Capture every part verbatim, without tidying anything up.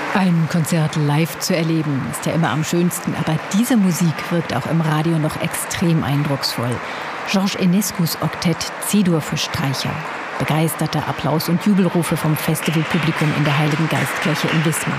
Ein Konzert live zu erleben, ist ja immer am schönsten, aber diese Musik wirkt auch im Radio noch extrem eindrucksvoll. Georges Enescus Oktett C-Dur für Streicher. Begeisterter Applaus und Jubelrufe vom Festivalpublikum in der Heiligen Geistkirche in Wismar.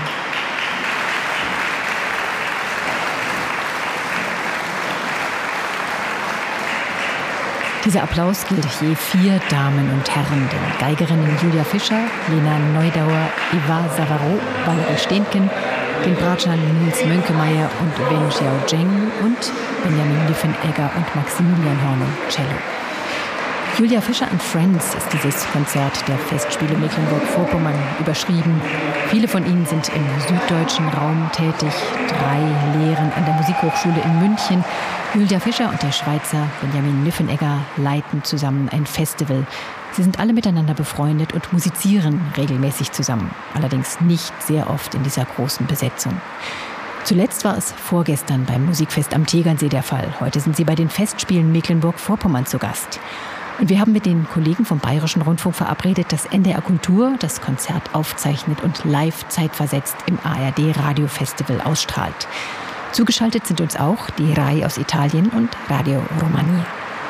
Dieser Applaus gilt je vier Damen und Herren, den Geigerinnen Julia Fischer, Lena Neudauer, Ivar Savaro, Valerie Steenken, den Bratschern Nils Mönkemeyer und Wen Xiaozheng und Benjamin Liffenegger und Maximilian Hornung, Cello. Julia Fischer and Friends ist dieses Konzert der Festspiele Mecklenburg-Vorpommern überschrieben. Viele von ihnen sind im süddeutschen Raum tätig. Drei lehren an der Musikhochschule in München. Julia Fischer und der Schweizer Benjamin Liffenegger leiten zusammen ein Festival. Sie sind alle miteinander befreundet und musizieren regelmäßig zusammen. Allerdings nicht sehr oft in dieser großen Besetzung. Zuletzt war es vorgestern beim Musikfest am Tegernsee der Fall. Heute sind sie bei den Festspielen Mecklenburg-Vorpommern zu Gast. Und wir haben mit den Kollegen vom Bayerischen Rundfunk verabredet, dass N D R Kultur das Konzert aufzeichnet und live zeitversetzt im A R D Radiofestival ausstrahlt. Zugeschaltet sind uns auch die R A I aus Italien und Radio Romania.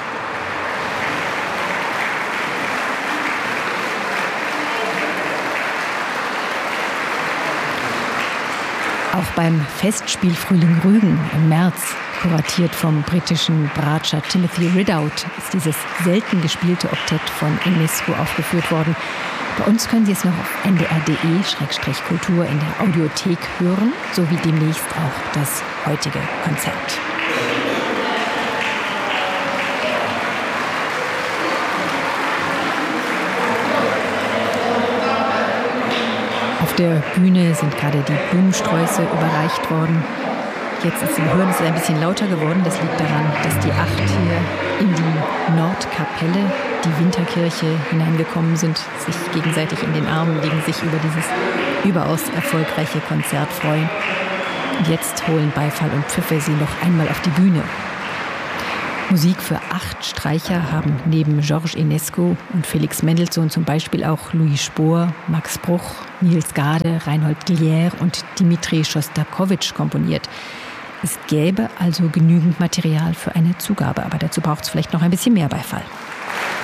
Auch beim Festspiel Frühling Rügen im März, kuratiert vom britischen Bratscher Timothy Ridout, ist dieses selten gespielte Oktett von Enescu aufgeführt worden. Bei uns können Sie es noch auf n d r punkt d e Kultur in der Audiothek hören, sowie demnächst auch das heutige Konzert. Auf der Bühne sind gerade die Blumensträuße überreicht worden. Jetzt ist, Sie hören, es ist ein bisschen lauter geworden. Das liegt daran, dass die Acht hier in die Nordkapelle, die Winterkirche, hineingekommen sind, sich gegenseitig in den Armen liegen, sich über dieses überaus erfolgreiche Konzert freuen. Und jetzt holen Beifall und Pfiffe sie noch einmal auf die Bühne. Musik für acht Streicher haben neben Georges Enescu und Felix Mendelssohn zum Beispiel auch Louis Spohr, Max Bruch, Niels Gade, Reinhold Glier und Dimitri Schostakowitsch komponiert. Es gäbe also genügend Material für eine Zugabe, aber dazu braucht es vielleicht noch ein bisschen mehr Beifall.